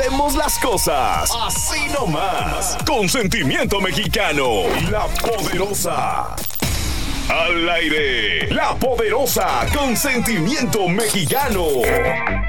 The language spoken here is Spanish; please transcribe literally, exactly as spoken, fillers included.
Vemos las cosas así nomás. Consentimiento mexicano. La Poderosa. Al aire. La Poderosa. Consentimiento mexicano.